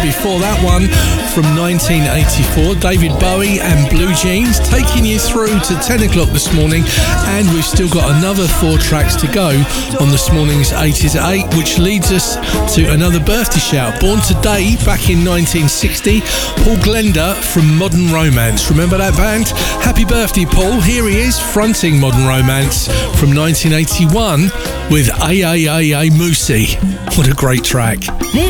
Before that one, from 1984, David Bowie and Blue Jeans, taking you through to 10 o'clock this morning, and we've still got another 4 tracks to go on this morning's 80s at 8, which leads us to another birthday shout. Born today, back in 1960, Paul Glenda from Modern Romance. Remember that band? Happy birthday, Paul. Here he is, fronting Modern Romance from 1981 with AAAA Moosey. What a great track. This